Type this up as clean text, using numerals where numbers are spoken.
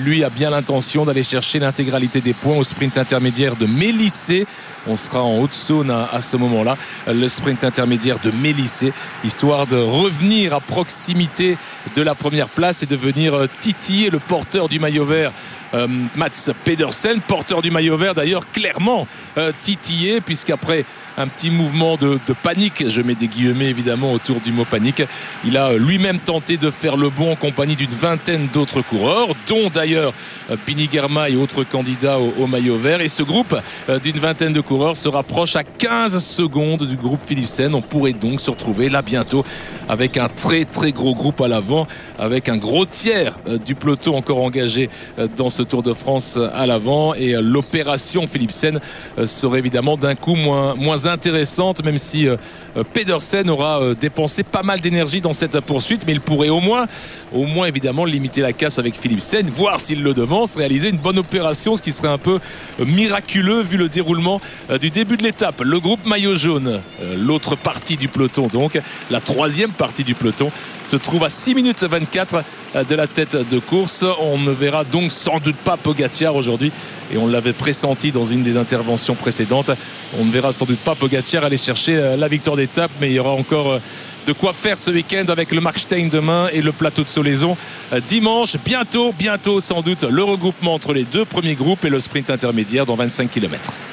lui, a bien l'intention d'aller chercher l'intégralité des points au sprint intermédiaire de Mélisée. On sera en Haute-Saône à ce moment-là, le sprint intermédiaire de Mélisée, histoire de revenir à proximité de la première place et de venir titiller le porteur du maillot vert, Mats Pedersen, porteur du maillot vert d'ailleurs clairement titillé, puisqu'après un petit mouvement de panique, je mets des guillemets évidemment autour du mot panique, il a lui-même tenté de faire le bond en compagnie d'une vingtaine d'autres coureurs, dont d'ailleurs Pini Girmay et autres candidats au maillot vert, et ce groupe d'une vingtaine de coureurs se rapproche à 15 secondes du groupe Philipsen. On pourrait donc se retrouver là bientôt avec un très très gros groupe à l'avant, avec un gros tiers du peloton encore engagé dans ce Tour de France à l'avant, et l'opération Philipsen serait évidemment d'un coup moins intéressante, même si Pedersen aura dépensé pas mal d'énergie dans cette poursuite, mais il pourrait au moins évidemment limiter la casse avec Philipsen, voir s'il le devance, réaliser une bonne opération, ce qui serait un peu miraculeux vu le déroulement du début de l'étape. Le groupe maillot jaune, l'autre partie du peloton, donc la troisième partie du peloton, se trouve à 6 minutes 24 de la tête de course. On ne verra donc sans doute pas Pogacar aujourd'hui, et on l'avait pressenti dans une des interventions précédentes. On ne verra sans doute pas Pogacar aller chercher la victoire d'étape, mais il y aura encore de quoi faire ce week-end avec le Markstein demain et le plateau de Solaison dimanche. Bientôt sans doute le regroupement entre les deux premiers groupes et le sprint intermédiaire dans 25 km.